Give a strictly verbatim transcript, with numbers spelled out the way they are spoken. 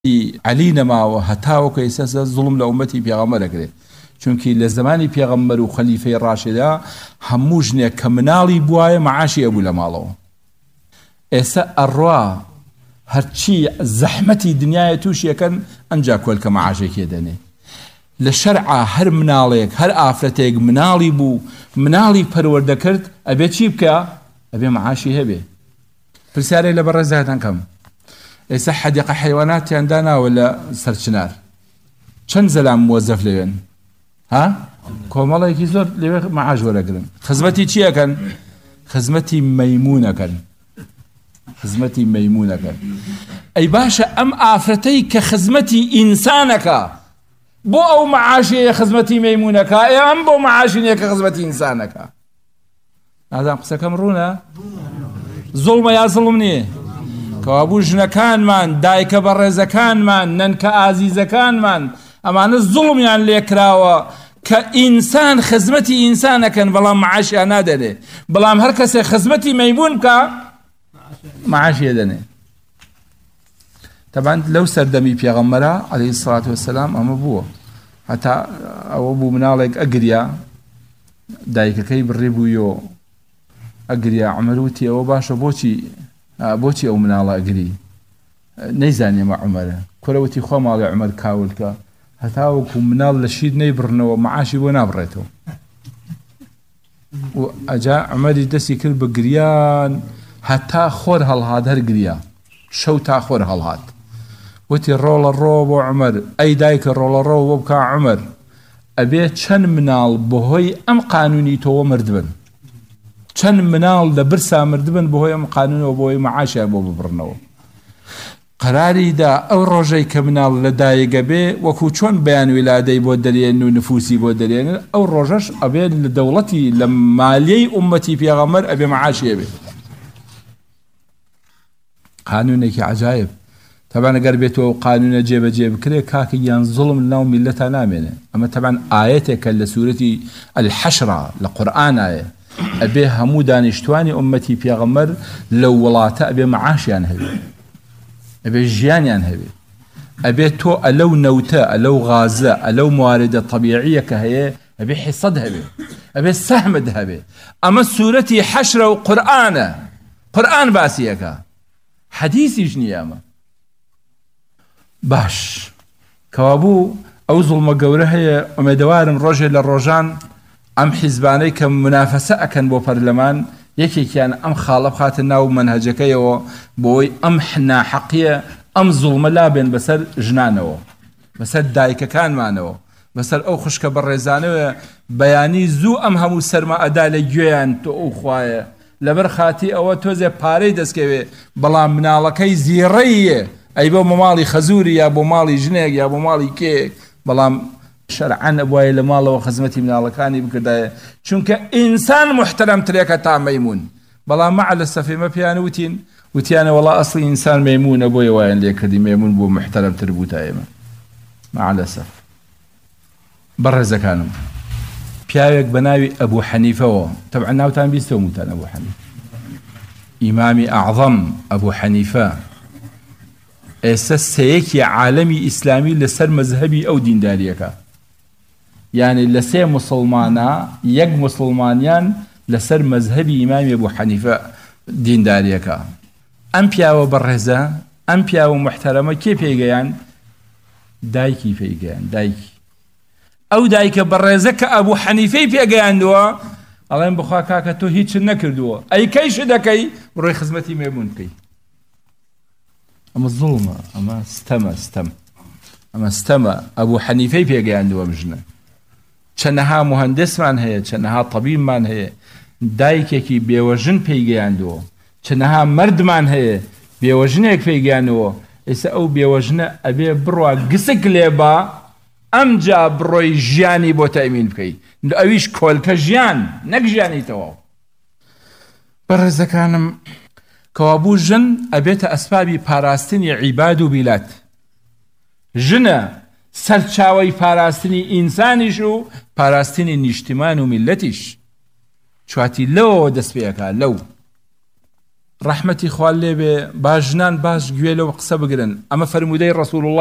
علی نەماوە هەتاوەکو ئێستا زوڵم لە ئومەتی پێغەمبەر دەکرێت چونکی لە زمانی پێغەمبەر و خەلیفەی ڕاشیدا هەموو ژنێک کە مناڵی بوایە مەعاشی ئەبوو لە ماڵەوە. ئێستا ئەڕوا هەرچی زەحمەتی دنیایە تووشیەکەن ئەنجا کۆلکە مەعاشێکی دەنێ. لە شەرعا هەر مناڵێک هەر ئافرەتێک مناڵی بوو مناڵی پەروەردە کرد ئەبێ چی بکە؟ ئەبێ مەعاشی هەبێ. پرسیارێک لە بەڕێزاتان کەم. ئێستا حەدیقە حەیواناتیان داناوە لە سەرچنار چەند زەلام موەزەف لەوێن؟ ها؟ کۆمەڵێکی زۆر لەوێ مەعاش وەرەگرن. خزمەتی چیەکەن؟ خزمەتی مەیمونەکەن. خزمەتی مەیمونەکەن. ئەی باشە ئەم ئافرەتەی کە خزمەتی ئینسانەکە بۆ ئەو مەعاشەیە خزمەتی مەیمونەکە ئێ ئەم بۆ مەعاشینیە کە خزمەتی ئینسانەکە. نازانم قسەکەم ڕوونە؟ زوڵمە یا زوڵم نییە؟ کەوابوو ژنەکانمان دایکە بەڕێزەکانمان نەنکە ئازیزەکانمان ئەمانە زوڵمیان لێکراوە کە ئینسان خزمەتی ئینسانەکەن بەڵام مەعاشیان نادەنێ، بەڵام هەر کەسێک خزمەتی مەیمون بکە مەعاشیە دەنێ. تەبەن لەو سەردەمی پێغەمبەرە عەلەیهی سڵاتو وەسەلام ئەمە بووە. هەتا ئەوە بوو مناڵێک ئەگریا دایکەکەی بڕێ بوویەوە ئەگریا عومەر وتی ئەوە باشە بۆچی بۆچی ئەو مناڵە ئەگری؟ نەیزانێمە عومەرە. کورەوتی خۆ ماڵی عومەر کاولکە هەتاوەکو مناڵ لە شیر نەیبڕنەوە مەعاشی بۆ نابڕێتەوە. و ئەجا عومەری دەستی کرد بە گریان هەتا خۆر هەڵهات هەر گریا شەو تا خۆر هەڵهات. وتی ڕۆڵە ڕۆ بۆ عومەر ئەی دایکە ڕۆڵە ڕۆ بۆ بکە عومەر ئەبێ چەند مناڵ بەهۆی ئەم قانونی تۆوە مردبن، چەند مناڵ لە برسا مردبن بەهۆی ئەم قانونەوە بۆی مەعاشیان بۆ ببڕنەوە. قەراریدا ئەو ڕۆژەی کە مناڵ لە دایکە بێ وەکو چۆن بەیان ویلادەی بۆ دەرێن و نفوسی بۆ دەرێنن ئەو ڕۆژەش ئەبێ لە دەوڵەتی لە مالیەی ئومەتی پێغەمبەر ئەبێ مەعاشیە بێ. قانونێکی عەجایب. تەبەن ئەگەر بێتەوە قانونە جێبەجێ بکرێ کاکە یان زوڵم لەناو میللەتا نامێنێ. ئەمە تەبەن ئایەتێکە لە سوورەتی الحەشرە لە قورئانایە ئەبێ هەموو دانیشتوانی ئومەتی پێغەمبەر لەو وڵاتە ئەبێ مەعاشیان هەبێ، ئەبێ ژیانیان هەبێ، ئەبێ تۆ ئەلەو نەوتە ئەلەو غازە ئەلەو مواردە طەبیعیە کە هەیە ئەبێ حیسەد هەبێ، ئەبێ سەهمت هەبێ. ئەمە سوورەتی حەشرە و قورئانە، قورئان باسیەکە، حەدیثیش نییە. ئەمە باش کەوابوو ئەو زوڵمە گەورە هەیە. ئومێدەوارم ڕۆژێ لە ڕۆژان ئەم حیزبانەی کە منافەسە ئەکەن بۆ پەرلەمان یەکێکیان ئەم خاڵە بخاتە ناو مەنهەجەکەیەوە بۆی ئەم ناحەقیە ئەم زوڵمە لابێن بەسەر ژنانەوە، بەسەر دایکەکانمانەوە، بەسەر ئەو خوشکە بەڕێزانەوە بەیانی زوو ئەم هەموو سەرمە ئەدا لە گوێیان تۆ ئەو خوایە لەبەر خاتی ئەوە تۆزێ پارەی دەستکەوێ بەڵام مناڵەکەی زیڕەیە ئەی بۆ ماڵی خەزوری یا بۆ ماڵی ژنێک یا بۆ ماڵی کێک بەڵام شەرعەن ئەبوایە لە ماڵەوە خزمەتی مناڵەکانی بکردایە چونکە ئینسان محتەرەمترێکە تا مەیمون. بەڵام مع لە سەفێمە پێیان وتین وتیانە وەڵا ئەسڵی ئینسان مەیمونە بۆیە وایان لێ کردی مەیمون بۆ محتەرەمتر بوو تا ئێمە. مع لە سەف بەڕێزەکانم پیاوێک بە ناوی ئەبوو حەنیفەوە تەبعەن ناوتان بیستەوە موتان ئەبوو حەنیفە ئیمامی ئەعظەم ئەبوو حەنیفە ئێستا سەیەکی عالەمی ئیسلامی لەسەر مەزهەبی ئەو دینداریەکە، یعنی لە سێ موسڵمانە یەک موسڵمانیان لەسەر مەزهەبی ئیمامی ئەبوو حەنیفە دینداریەکە. ئەم پیاوە بەڕێزە ئەم پیاوە محتەرەمە کێ پێیگەیان؟ دایکی پێیگەیان. دایکی ئەو دایکە بەڕێزە کە ئەبوو حەنیفەی پێگەیاندووە ئەڵێن بخوا کاکە تۆ هیچ نەکردووە ئەی کەیش دەکەی بڕۆی خزمەتی مەیمون بکەی. ئەمە زوڵمە، ئەمە ستەمە ستەم ئەمە ستەمە. ئەبوو حەنیفەی پێگەیاندووە بژنە. چەندەها مهندسمان هەیە، چەندەها تەبیبمان هەیە دایکێکی بێوەژن پێیگەیاندووە، چەندەها مەردمان هەیە بێوەژنێک پێیگەیاندووە. ئێستا ئەو بێوەژنە ئەبێ بڕوا گسک لێبا ئەمجا بڕۆی ژیانی بۆ تەئمین بکەیت، ئەویش کۆلکە ژیان نەک ژیانی تەواو. بەڕێزەکانم کەوابوو ژن ئەبێتە ئەسبابی پاراستنی عیباد و بیلات. ژنە سەرچاوەی پاراستنی ئینسانیش و پاراستنی نیشتمان و میلەتیش. چواتی لەوەوە دەست پێەکە لەو ڕەحمەتی خوال لێبێ باژنان باش گوێ لەوە قسە بگرن ئەمە فەرموودەی ڕەسوڵ الله